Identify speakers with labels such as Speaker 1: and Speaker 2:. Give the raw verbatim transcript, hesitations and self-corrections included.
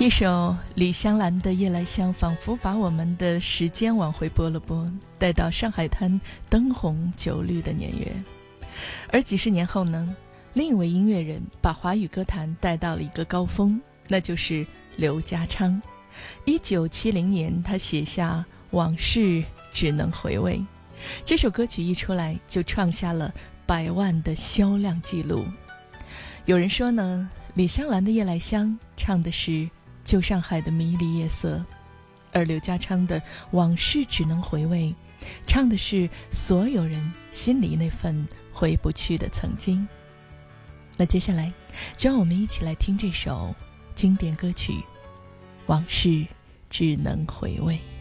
Speaker 1: 一首李香兰的《夜来香》仿佛把我们的时间往回拨了拨，带到上海滩灯红酒绿的年月。而几十年后呢，另一位音乐人把华语歌坛带到了一个高峰，那就是刘家昌。一九七零年，他写下《往事只能回味》，这首歌曲一出来就创下了百万的销量记录。有人说呢，李香兰的《夜来香》唱的是旧上海的迷离夜色，而刘家昌的《往事只能回味》唱的是所有人心里那份回不去的曾经。那接下来就让我们一起来听这首经典歌曲《往事只能回味》。